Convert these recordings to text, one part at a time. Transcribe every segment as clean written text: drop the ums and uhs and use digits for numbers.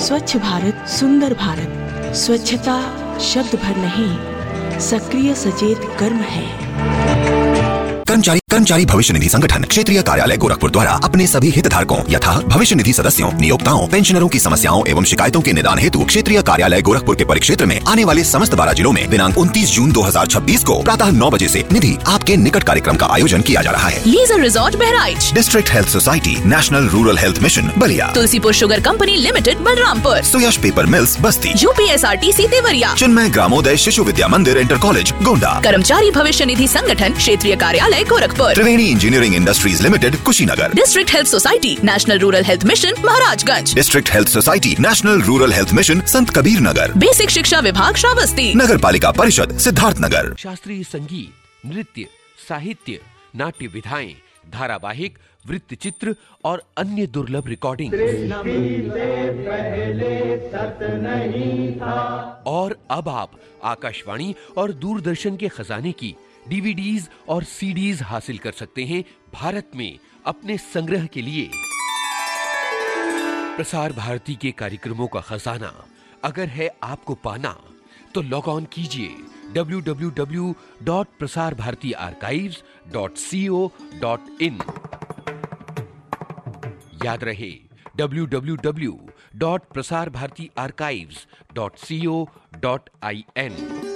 स्वच्छ भारत सुंदर भारत। स्वच्छता शब्द भर नहीं, सक्रिय सचेत कर्म है। कर्मचारी भविष्य निधि संगठन क्षेत्रीय कार्यालय गोरखपुर द्वारा अपने सभी हितधारकों यथा भविष्य निधि सदस्यों, नियोक्ताओं, पेंशनरों की समस्याओं एवं शिकायतों के निदान हेतु क्षेत्रीय कार्यालय गोरखपुर के परिक्षेत्र में आने वाले समस्त 12 जिलों में दिनांक 29 जून 2026 को प्रातः 9 बजे से निधि आपके निकट कार्यक्रम का आयोजन किया जा रहा है। Leisure resort Bahraich, district health society, national rural health mission Ballia, Tulsipur sugar company limited Balrampur, सुयश पेपर मिल्स बस्ती, UPSRTC देवरिया, चिन्मय ग्रामोदय शिशु विद्या मंदिर इंटर कॉलेज गोंडा, कर्मचारी भविष्य निधि संगठन क्षेत्रीय कार्यालय गोरखपुर, त्रिवेणी engineering industries limited Kushinagar, district health society national rural health mission Maharajganj, district health society national rural health mission संत Kabir Nagar, basic शिक्षा विभाग श्रावस्ती, नगर पालिका परिषद सिद्धार्थ नगर। शास्त्रीय संगीत, नृत्य, साहित्य, नाट्य विधाएं, धारावाहिक, वृत्त चित्र और अन्य दुर्लभ रिकॉर्डिंग। और अब आप आकाशवाणी और दूरदर्शन के खजाने की DVDs और CDs हासिल कर सकते हैं भारत में अपने संग्रह के लिए। प्रसार भारती के कार्यक्रमों का खजाना अगर है आपको पाना तो लॉग ऑन कीजिए www.prasarbhartiarchives.co.in। याद रहे www.prasarbhartiarchives.co.in।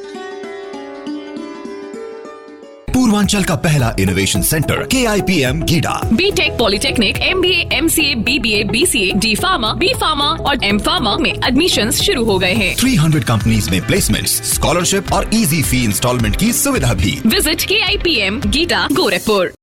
पूर्वांचल का पहला innovation centre KIPM GIDA. BTech, polytechnic, MBA, MCA, BBA, BCA, D Pharma, B Pharma और M Pharma में एडमिशन्स शुरू हो गए हैं। 300 कंपनीज में प्लेसमेंट्स, स्कॉलरशिप और इजी फी इंस्टॉलमेंट की सुविधा भी। Visit KIPM गीटा Gorakhpur.